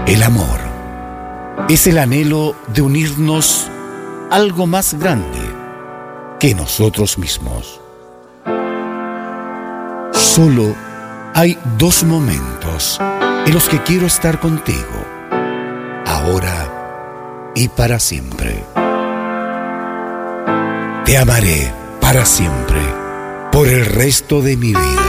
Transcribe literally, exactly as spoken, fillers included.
El amor es el anhelo de unirnos a algo más grande que nosotros mismos. Solo hay dos momentos en los que quiero estar contigo, ahora y para siempre. Te amaré para siempre, por el resto de mi vida.